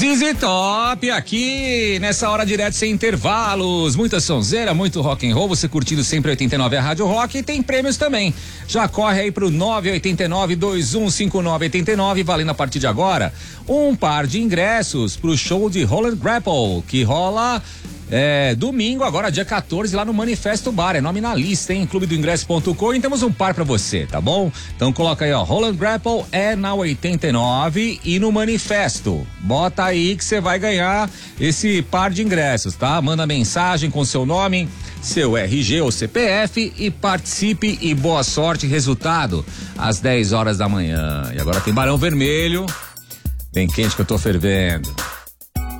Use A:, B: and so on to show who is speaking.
A: ZZ Top aqui nessa hora direto sem intervalos, muita sonzeira, muito rock and roll, você curtindo sempre 89 a Rádio Rock e tem prêmios também. Já corre aí pro 989-2159-89, valendo a partir de agora um par de ingressos pro show de Roland Grapple, que rola domingo, agora dia 14, lá no Manifesto Bar, é nome na lista, hein? clubedoingresso.com, e temos um par pra você, tá bom? Então coloca aí, ó, Roland Grapple é na 89 e no Manifesto. Bota aí que você vai ganhar esse par de ingressos, tá? Manda mensagem com seu nome, seu RG ou CPF e participe e boa sorte. Resultado às 10 horas da manhã. E agora tem Barão Vermelho, bem quente que eu tô fervendo.